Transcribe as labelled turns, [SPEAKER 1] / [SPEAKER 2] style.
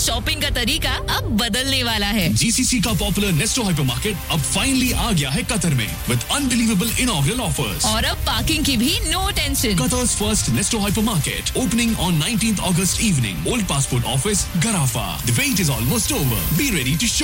[SPEAKER 1] Shopping का तरीका अब बदलने वाला है।
[SPEAKER 2] GCC का पॉपुलर नेस्टो हाइपरमार्केट अब फाइनली आ गया है कतर में विद अनबिलीवेबल इनॉग्रल ऑफर्स।
[SPEAKER 1] और अब पार्किंग की भी no tension.
[SPEAKER 2] Qatar's first Nesto hypermarket opening on 19th August evening. Old Passport Office, Garafa. The wait is almost over. Be ready to shop.